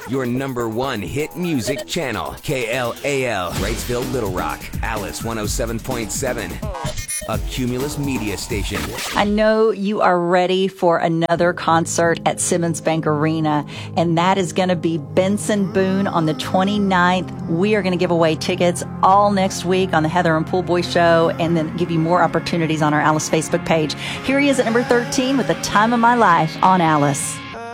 your number one hit music channel. KLAL, Wrightsville, Little Rock, Alice 107.7, a Cumulus media station. I know you are ready for another concert at Simmons Bank Arena, and that is going to be Benson Boone on the 29th. We are going to give away tickets all next week on the Heather and Pool Boy Show, and then give you more opportunities on our Alice Facebook page. Here he is at number 13 with The Time of My Life on Alice.